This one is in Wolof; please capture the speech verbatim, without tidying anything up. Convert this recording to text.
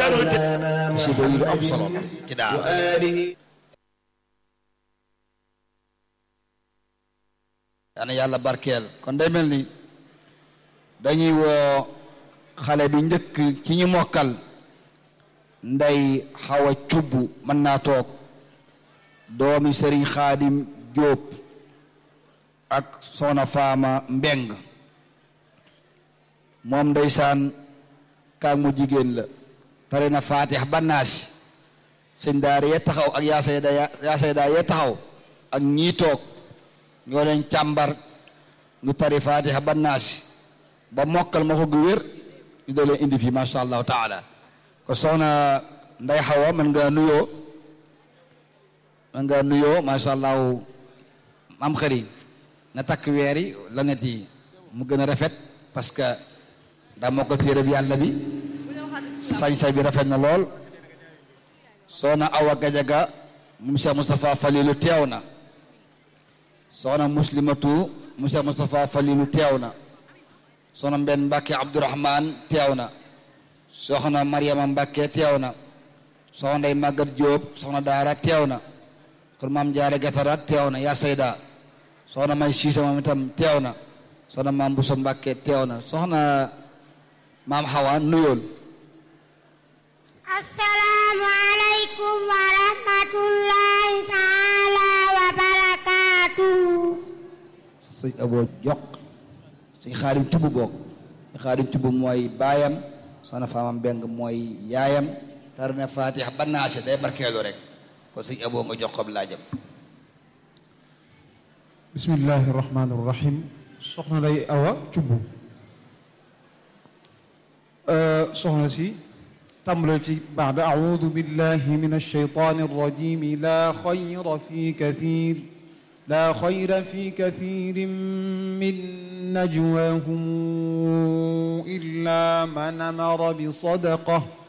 si ba yi lu am solo la ci daara daana yàlla barkeel kon day mel ni dañuy woo xale bi njëkk ci ñu mokkal nday xawa cubb mën naa toog doomi sëriñ xaadim jóob ak soxna faama mbeng moom ndeysaan kaag mu jigéen la tare na faatix bannaasi sëñ daara yee taxaw ak yaa sayda yaa sayda yee taxaw ak ñii toog ñoo leen càmbar ñu tari faatixa bannaasi ba mokkal ma ko gu wér ñu doo leen indi fii masha allahu taala ko soxna nday xawa man nga nuyoo man nga nuyoo masha allahu am xëri na takk weer yi la net yi mu gën a rafet parce que daa mokkal téere bi yàlla bi sañ-sañ bi rafet na lool soxna awa gajaga mu Cheikh Moustapha Falilu teew na soxna muslimatu mu Cheikh Moustapha Falilu teew na soxna mbenn Mbàkke Abdourahman teew na soxna Mariama Mbàkke teew na soxna Ndey Màggat Jóob soxna daara teew na kon maam jaare gatara teew na yaa sayda soxna may siisa moom itam teew na soxna maam Buso Mbàkke teew na soxna maam Xawa nuyool assalaamu aleykum wa rahmatullahi taala wa barakaatuhu sëñ aboo jox sëñ xaadim tubb boog sëñ xaadim tubb mooy baayam soxna faama mbeng mooy yaayam tar na faatiha bannaase day barkeelu rek kon sëñ aboo nga jox ko laajam bismillahi rahmaani rahim soxna lay awa cubb soxna si tàmbale ci baada audu billahi min alsheytaani arrajim la xayra fi kathir la xayra fi kathirin min najwahum illa man amara bi sadaqa